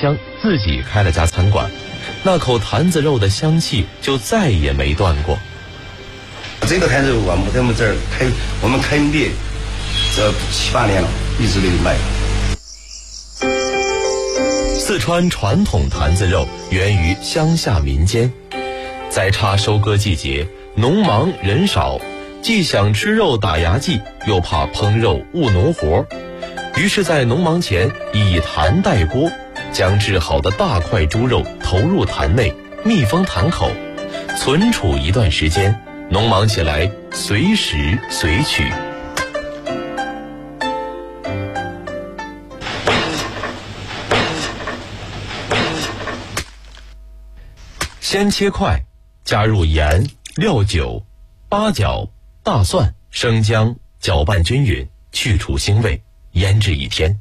乡自己开了家餐馆，那口坛子肉的香气就再也没断过。 这个坛子肉啊，在我们这儿我们开店这7、8年了，一直都有卖。 四川传统坛子肉源于乡下民间，在差收割季节，农忙人少，既想吃肉打牙祭，又怕烹肉误农活，于是在农忙前以坛代锅，将制好的大块猪肉投入坛内，密封坛口，存储一段时间，农忙起来随时随取。先切块，加入盐、料酒、八角、大蒜、生姜，搅拌均匀，去除腥味，腌制1天。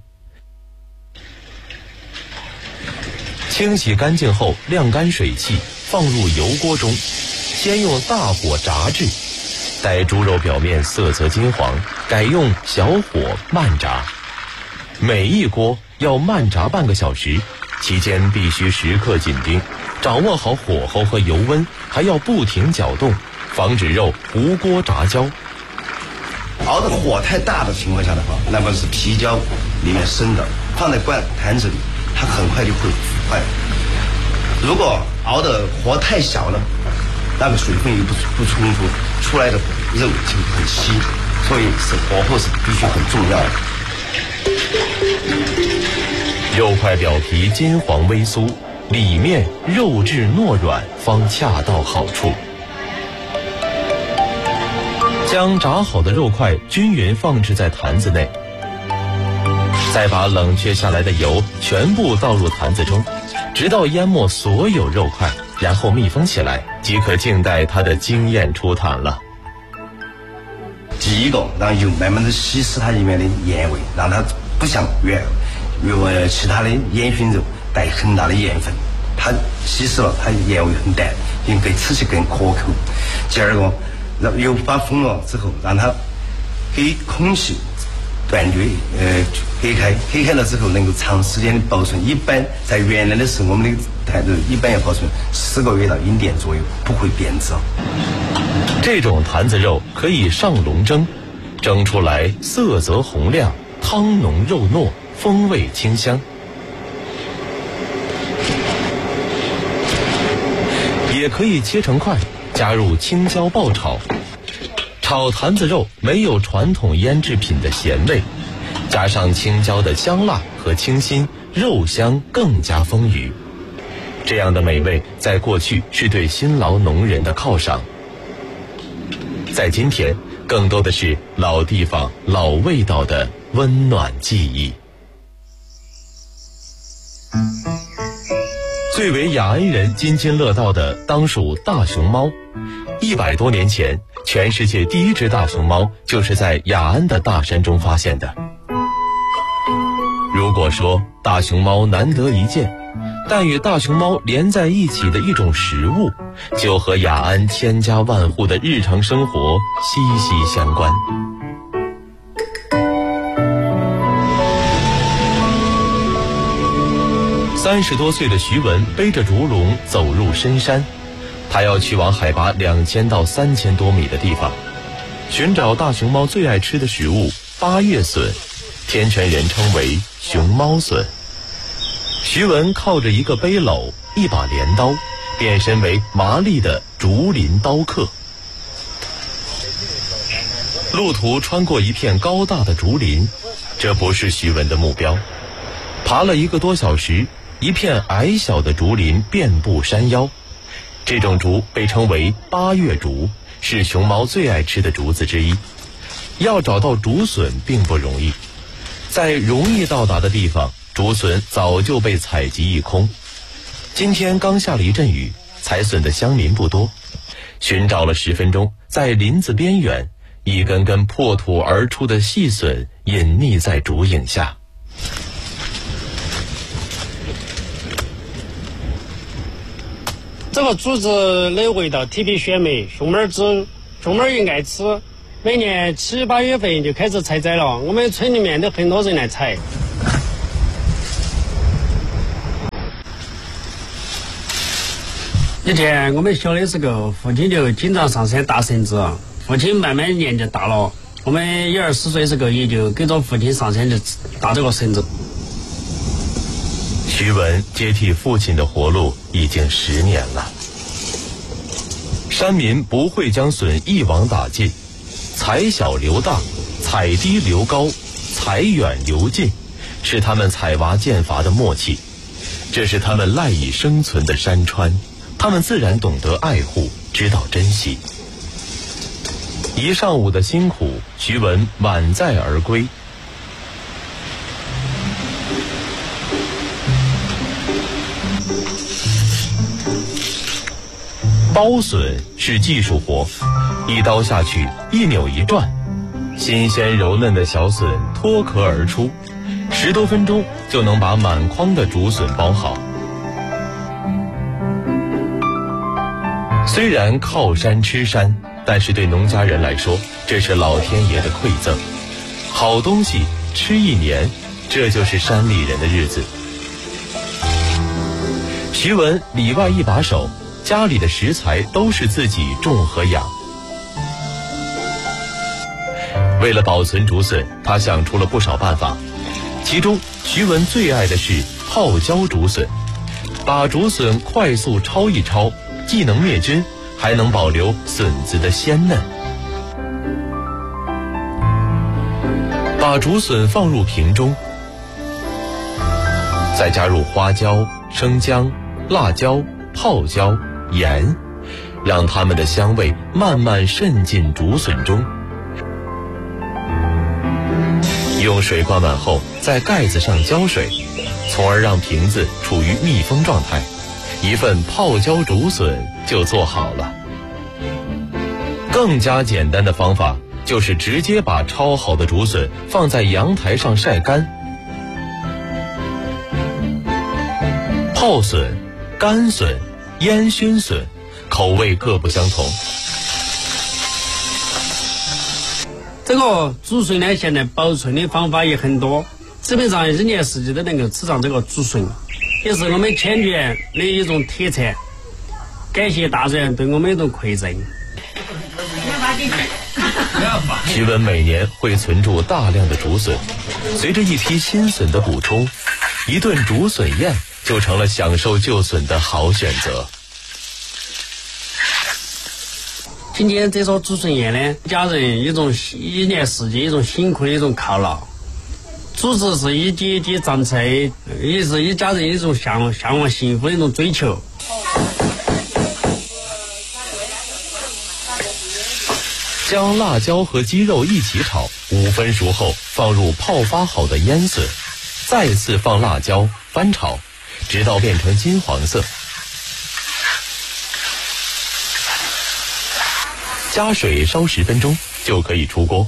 清洗干净后晾干水汽，放入油锅中，先用大火炸制，待猪肉表面色泽金黄，改用小火慢炸。每一锅要慢炸半个小时，期间必须时刻紧盯，掌握好火候和油温，还要不停搅动，防止肉糊锅炸焦。 熬的火太大的情况下的话，那么是皮胶里面生的，放在坛子里，它很快就会腐坏。如果熬的火太小了，那个水分又不充足，出来的肉就很稀，所以是火候是必须很重要的。 肉块表皮金黄微酥，里面肉质糯软，方恰到好处。将炸好的肉块均匀放置在坛子内，再把冷却下来的油全部倒入坛子中，直到淹没所有肉块，然后密封起来，即可静待它的惊艳出坛了。 第一个，让油慢慢的稀释它里面的盐味，让它不像其他的烟熏肉带很大的盐分，它稀释了，它盐味很淡，应该吃起更可口。第二个，油把封了之后，让它给空气断绝隔开了之后，能够长时间的保存。一般在原来的时候，我们的坛子一般要保存10个月到1年左右，不会变质。 这种坛子肉可以上笼蒸，蒸出来色泽红亮，汤浓肉糯，风味清香。也可以切成块，加入青椒爆炒。炒坛子肉没有传统腌制品的咸味，加上青椒的香辣和清新，肉香更加丰腴。这样的美味在过去是对辛劳农人的犒赏，在今天更多的是老地方老味道的温暖记忆。最为雅安人津津乐道的当属大熊猫。100多年前，全世界第一只大熊猫就是在雅安的大山中发现的。如果说大熊猫难得一见，但与大熊猫连在一起的一种食物，就和雅安千家万户的日常生活息息相关。30多岁的徐文背着竹笼走入深山，他要去往海拔2000到3000多米的地方，寻找大熊猫最爱吃的食物八叶笋，天泉人称为熊猫笋。徐文靠着一个背篓，一把镰刀，变身为麻利的竹林刀客。路途穿过一片高大的竹林，这不是徐文的目标。爬了1个多小时，一片矮小的竹林遍布山腰，这种竹被称为八叶竹，是熊猫最爱吃的竹子之一。要找到竹笋并不容易，在容易到达的地方，竹笋早就被采集一空。今天刚下了一阵雨，采笋的乡民不多。寻找了10分钟，在林子边缘，一根根破土而出的细笋隐匿在竹影下。 这个竹子的味道特别鲜美，熊猫也爱吃。每年7、8月份就开始采摘了，我们村里面都很多人来采。 以前我们小的时候，父亲就经常上山搭绳子。父亲慢慢年纪大了，我们12、14岁的时候，也就跟着父亲上山去搭这个绳子。 徐文接替父亲的活路已经10年了。山民不会将笋一网打尽，采小留大，采低留高，采远留近，是他们采娃建筏的默契。这是他们赖以生存的山川，他们自然懂得爱护，知道珍惜。一上午的辛苦，徐文满载而归。剥笋是技术活，一刀下去，一扭一转，新鲜柔嫩的小笋脱壳而出，10多分钟就能把满筐的竹笋剥好。虽然靠山吃山，但是对农家人来说，这是老天爷的馈赠。好东西吃1年，这就是山里人的日子。徐文里外一把手，家里的食材都是自己种和养。为了保存竹笋，他想出了不少办法，其中徐文最爱的是泡椒竹笋，把竹笋快速焯一焯，既能灭菌，还能保留笋子的鲜嫩。把竹笋放入瓶中，再加入花椒、生姜、辣椒、泡椒、盐，让它们的香味慢慢渗进竹笋中。用水灌满后，在盖子上浇水，从而让瓶子处于密封状态，一份泡椒竹笋就做好了。更加简单的方法就是直接把焯好的竹笋放在阳台上晒干。泡笋、干笋、烟熏笋，口味各不相同。 这个竹笋呢，现在保存的方法也很多，基本上1年4季都能够吃上这个竹笋，也是我们千源的一种特产。感谢大自然对我们一种馈赠。 徐文每年会存住大量的竹笋，随着一批新笋的补充，一顿竹笋宴就成了享受旧笋的好选择。 今天这桌竹笋宴呢，家人一年4季一种辛苦的一种犒劳，竹子是一节一节长菜，也是一家人一种向往幸福的一种追求。 将辣椒和鸡肉一起炒，5分熟后放入泡发好的腌笋，再次放辣椒翻炒，直到变成金黄色。加水烧10分钟就可以出锅。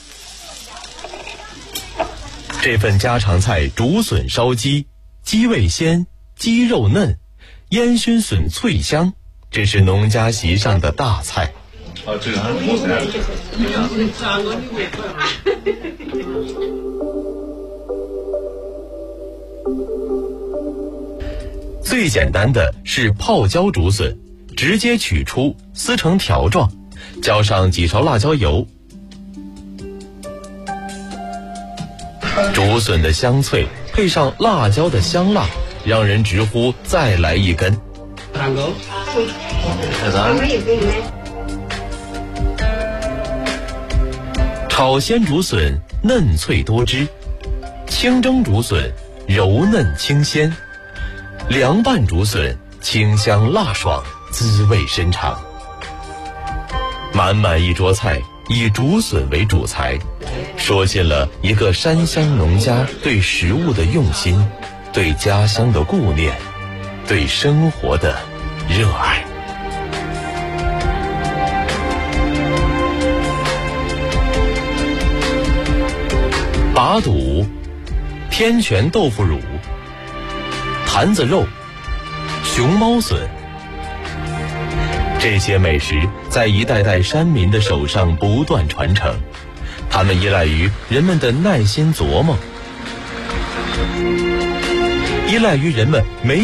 这份家常菜竹笋烧鸡，鸡味鲜，鸡肉嫩，烟熏笋脆香，这是农家席上的大菜。这个还是不菜。最简单的是泡椒竹笋，直接取出撕成条状，浇上几勺辣椒油。竹笋的香脆配上辣椒的香辣，让人直呼再来一根。 蛋糕。 炒鲜竹笋嫩脆多汁，清蒸竹笋柔嫩清鲜，凉拌竹笋清香辣爽，滋味深长。满满一桌菜，以竹笋为主材，说尽了一个山乡农家对食物的用心，对家乡的顾念，对生活的热爱。把肚、天泉豆腐乳、坛子肉、熊猫笋，这些美食在一代代山民的手上不断传承，他们依赖于人们的耐心琢磨，依赖于人们没